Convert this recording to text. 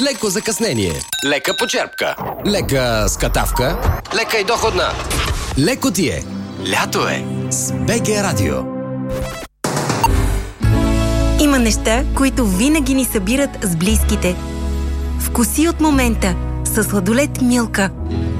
леко закъснение, лека почерпка, лека скатавка, лека и доходна. Леко ти е. Лято е. С БГ Радио. Има неща, които винаги ни събират с близките. Вкуси от момента с сладолед Милка.